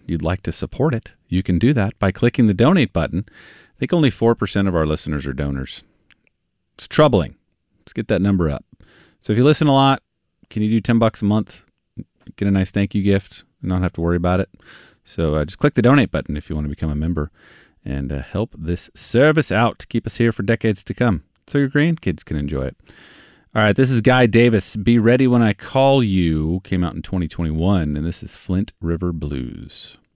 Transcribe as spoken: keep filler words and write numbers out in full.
you'd like to support it, you can do that by clicking the donate button. I think only four percent of our listeners are donors. It's troubling. Let's get that number up. So if you listen a lot, can you do ten bucks a month? Get a nice thank you gift and not have to worry about it. So uh, just click the donate button if you want to become a member and uh, help this service out to keep us here for decades to come so your grandkids can enjoy it. All right, this is Guy Davis. Be Ready When I Call You came out in twenty twenty-one, and this is Flint River Blues.